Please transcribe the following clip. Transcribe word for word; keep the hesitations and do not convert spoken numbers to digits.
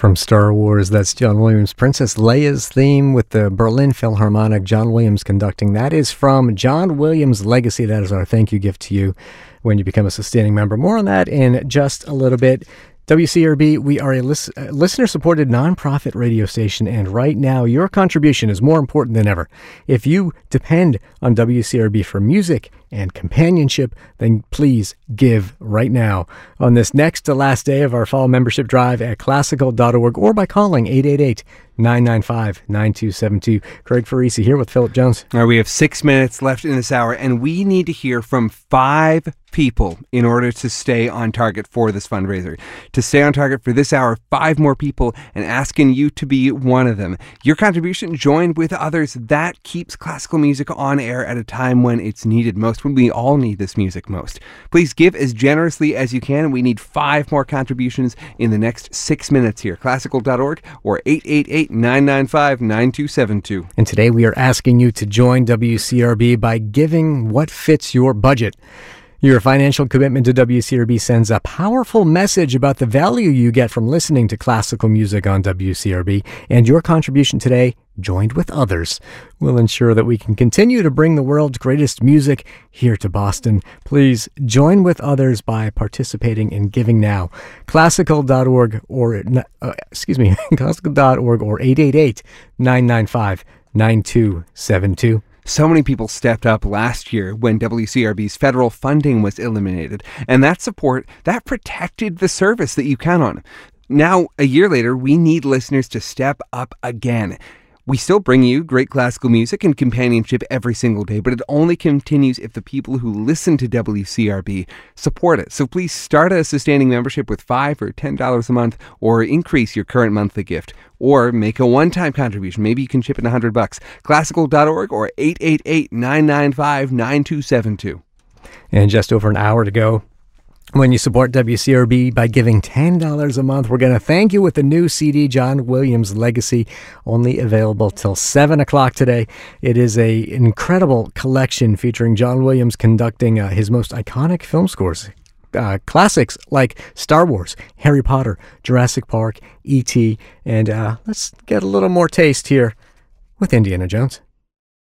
From Star Wars, that's John Williams' Princess Leia's theme with the Berlin Philharmonic, John Williams conducting. That is from John Williams' Legacy. That is our thank you gift to you when you become a sustaining member. More on that in just a little bit. W C R B, we are a lis- listener-supported nonprofit radio station, and right now your contribution is more important than ever. If you depend on W C R B for music and companionship, then please give right now on this next to last day of our fall membership drive at classical dot org or by calling eight eight eight, nine nine five, nine two seven two. Craig Farisi here with Philip Jones. All right, we have six minutes left in this hour, and we need to hear from five people in order to stay on target for this fundraiser. To stay on target for this hour, five more people, and asking you to be one of them. Your contribution, joined with others, that keeps classical music on air at a time when it's needed most, when we all need this music most. Please give as generously as you can. We need five more contributions in the next six minutes here. classical dot org or eight eight eight, nine nine five, nine two seven two. And today we are asking you to join W C R B by giving what fits your budget. Your financial commitment to W C R B sends a powerful message about the value you get from listening to classical music on W C R B, and your contribution today, joined with others, will ensure that we can continue to bring the world's greatest music here to Boston. Please join with others by participating in Giving Now. classical dot org or, uh, excuse me, classical dot org or eight eight eight, nine nine five, nine two seven two. So many people stepped up last year when W C R B's federal funding was eliminated, and that support, that protected the service that you count on. Now, a year later, we need listeners to step up again. We still bring you great classical music and companionship every single day, but it only continues if the people who listen to W C R B support it. So please start a sustaining membership with five or ten dollars a month, or increase your current monthly gift, or make a one-time contribution. Maybe you can chip in a hundred bucks. classical dot org or eight eight eight, nine nine five, nine two seven two. And just over an hour to go. When you support W C R B by giving ten dollars a month, we're going to thank you with the new C D, John Williams' Legacy, only available till seven o'clock today. It is an incredible collection featuring John Williams conducting uh, his most iconic film scores. Uh, classics like Star Wars, Harry Potter, Jurassic Park, E T, and uh, let's get a little more taste here with Indiana Jones.